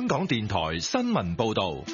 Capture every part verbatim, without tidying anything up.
香港電台新聞報道。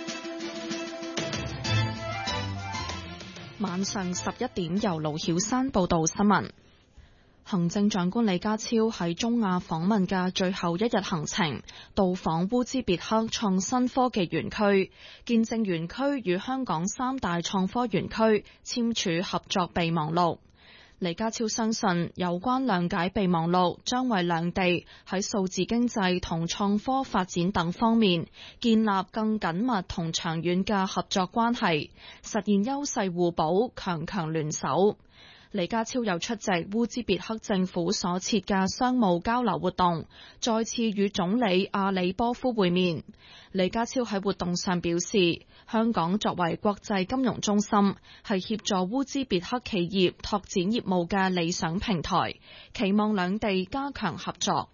晚上十一點，由盧曉山報道新聞。行政長官李家超喺中亞訪問嘅最後一日行程，到訪烏茲別克創新科技園區，見證園區與香港三大創科園區簽署合作備忘錄。李家超相信，有關諒解備忘錄將為兩地喺數字經濟同創科發展等方面建立更緊密同長遠嘅合作關係，實現優勢互補、強強聯手。李家超又出席烏茲別克政府所設嘅商務交流活動，再次與總理阿里波夫會面。李家超喺活動上表示，香港作為國際金融中心，係協助烏茲別克企業拓展業務嘅理想平台，期望兩地加強合作。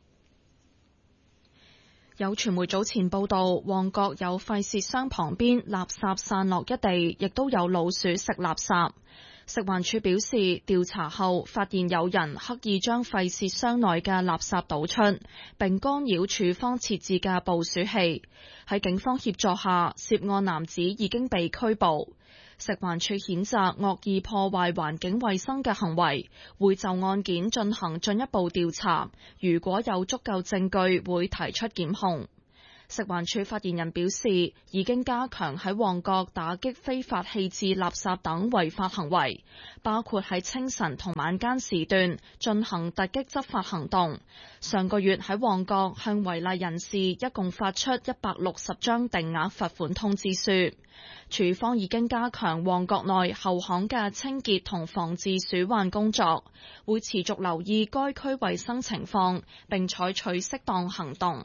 有傳媒早前報道，旺角有廢屑箱旁邊垃圾散落一地，亦都有老鼠食垃圾。食環署表示，調查後發現有人刻意將廢屑箱內嘅垃圾倒出，並干擾署方設置嘅捕鼠器。喺警方協助下，涉案男子已經被拘捕。食環署譴責惡意破壞環境衛生嘅行為，會就案件進行進一步調查，如果有足夠證據，會提出檢控。食環署發言人表示，已經加強喺旺角打擊非法棄置垃圾等違法行為，包括喺清晨同晚間時段進行突擊執法行動。上個月喺旺角向違例人士一共發出一百六十張定額罰款通知書。署方已經加強旺角內後巷嘅清潔同防治鼠患工作，會持續留意該區衛生情況，並採取適當行動。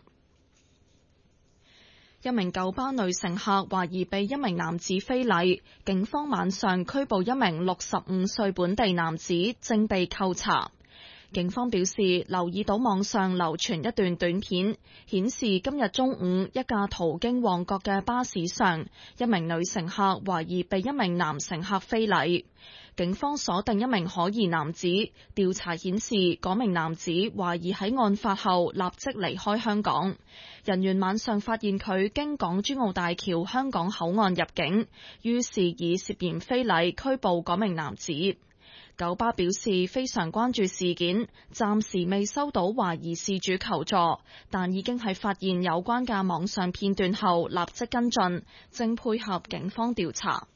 一名九巴女乘客懷疑被一名男子非禮，警方晚上拘捕一名六十五歲本地男子，正被扣查。警方表示，留意到網上流傳一段短片，顯示今日中午一架途經旺角嘅巴士上，一名女乘客懷疑被一名男乘客非禮。警方鎖定一名可疑男子，調查顯示嗰名男子懷疑喺案發後立即離開香港。人員晚上發現佢經港珠澳大橋香港口岸入境，於是以涉嫌非禮拘捕嗰名男子。九巴表示非常關注事件，暫時未收到懷疑事主求助，但已經係發現有關嘅網上片段後立即跟進，正配合警方調查。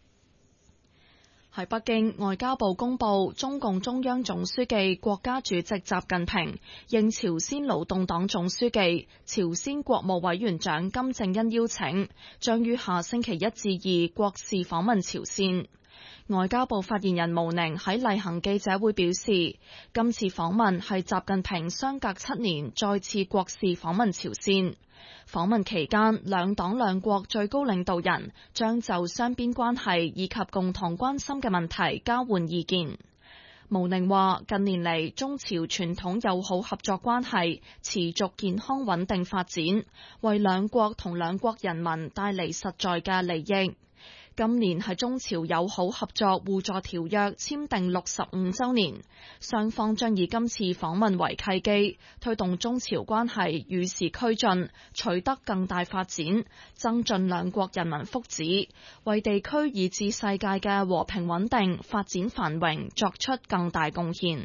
喺北京，外交部公布，中共中央總書記、國家主席習近平應朝鮮勞動黨總書記、朝鮮國務委員長金正恩邀請，將於下星期一至二國事訪問朝鮮。外交部發言人毛寧喺例行記者會表示，今次訪問係習近平相隔七年再次國事訪問朝鮮。訪問期間，兩黨兩國最高領導人將就雙邊關係以及共同關心嘅問題交換意見。毛寧話，近年嚟，中朝傳統友好合作關係持續健康穩定發展，為兩國同兩國人民帶嚟實在嘅利益。今年係中朝友好合作互助條約簽訂六十五週年，雙方將以今次訪問為契機，推動中朝關係與時俱進，取得更大發展，增進兩國人民福祉，為地區以至世界嘅和平穩定、發展繁榮作出更大貢獻。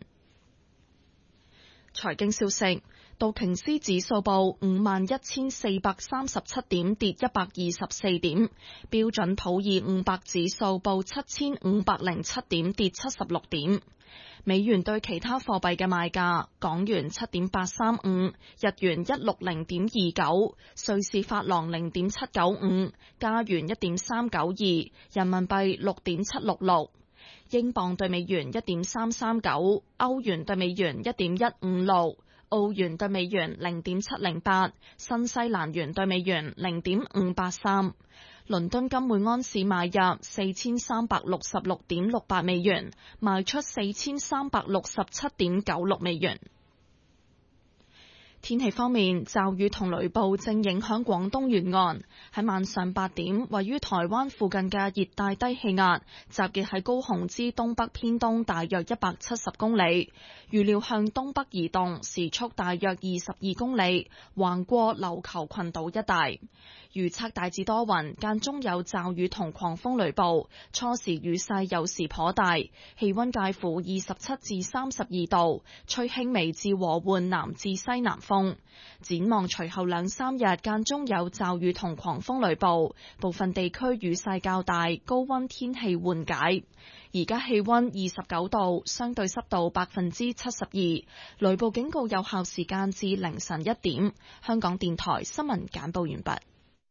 財經消息。道瓊斯指數報五萬一千四百三十七點，跌一百二十四點。標準普爾五百指數報七千五百零七點，跌七十六點。美元對其他貨幣嘅賣價：港元七點八三五，日元一六零點二九，瑞士法郎零點七九五，加元一點三九二，人民幣六點七六六。英鎊對美元一點三三九，歐元對美元一點一五六。澳元對美元零點七零八，新西蘭元對美元零點五八三。倫敦金每安士買入四千三百六十六點六八美元，賣出四千三百六十七點九六美元。 天氣方面，驟雨同雷暴正影響廣東沿岸。喺晚上八點，位於台灣附近嘅熱帶低氣壓集結喺高雄之東北偏東大約一百七十公里，預料向東北移動，時速大約二十二公里，橫過琉球群島一帶。預測大致多雲，間中有驟雨同狂風雷暴，初時雨勢有時頗大，氣溫介乎二十七至三十二度，吹輕微至和緩南至西南風。展望隨後兩三日間中有驟雨同狂風雷暴，部分地區雨勢較大，高溫天氣緩解。而家氣溫二十九度，相對濕度百分之七十二，雷暴警告有效時間至凌晨一點。香港電台新聞簡報完畢。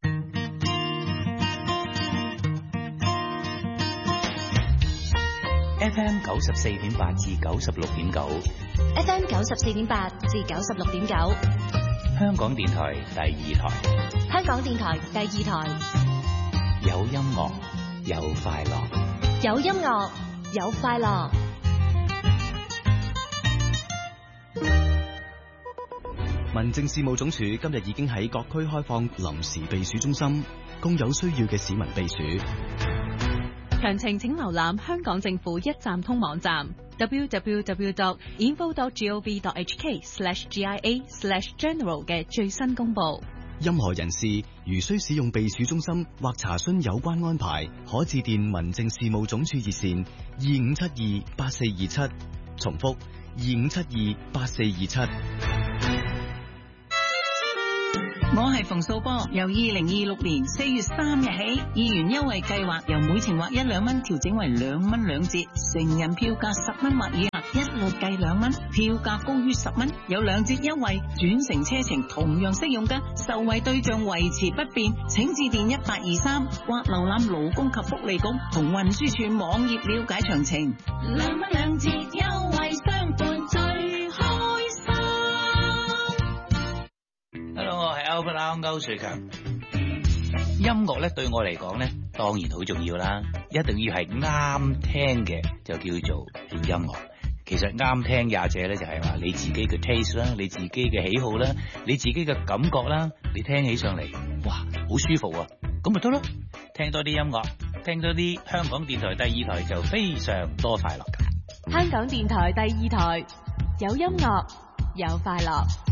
F M 九十四點八至九十六點九 ，F M 九十四點八至九十六點九， 香港電台第二台， 香港電台第二台， 有音樂，有快樂， 有音樂，有快樂。 民政事務總署今日已經喺各區開放臨時避暑中心，供有需要嘅市民避暑。 詳情請瀏覽香港政府一站通網站 double-u double-u double-u dot info dot gov dot h k slash g i a slash general 嘅最新公佈。 任何人士如需使用避暑中心或查詢有關安排，可致電民政事務總署熱線二五七二八四二七，重複二五七二八四二七。 我係馮素波，由二零二六年四月三日起，二元優惠計劃由每程劃一兩蚊調整為兩蚊兩折，成人票價十蚊或以下一律計兩蚊，票價高於十蚊有兩折優惠，轉乘車程同樣適用㗎，受惠對象維持不變，請致電一八二三或瀏覽勞工及福利局同運輸署網頁了解詳情。兩蚊兩折優惠相伴最開心。 Hello， 我係 Albert 歐瑞強。音樂咧對我嚟講咧，當然好重要啦，一定要係啱聽嘅就叫做音樂。其實啱聽也者咧就係話你自己嘅 taste 啦，你自己嘅喜好啦，你自己嘅感覺啦，你聽起上嚟哇好舒服啊，咁咪得咯。聽多啲音樂，聽多啲香港電台第二台就非常多快樂㗎。 香港電台第二台有音樂有快樂。